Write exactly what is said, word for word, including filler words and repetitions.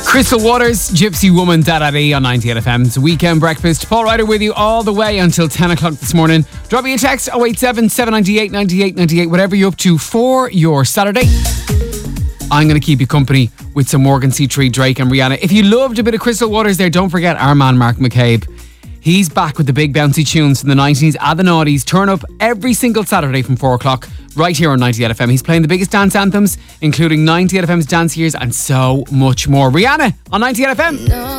Crystal Waters, Gypsy Woman, Da Da Dee on ninety-eight F M. It's a weekend breakfast. Paul Ryder with you all the way until ten o'clock this morning. Drop me a text oh eight seven, seven nine eight, nine eight nine eight, whatever you're up to for your Saturday. I'm going to keep you company with some Morgan C three, Drake and Rihanna. If you loved a bit of Crystal Waters there, don't forget our man Mark McCabe. He's back with the big bouncy tunes from the nineties and the noughties. Turn up every single Saturday from four o'clock right here on ninety-eight F M. He's playing the biggest dance anthems, including ninety-eight F M's Dance Years and so much more. Rihanna on ninety-eight F M. No.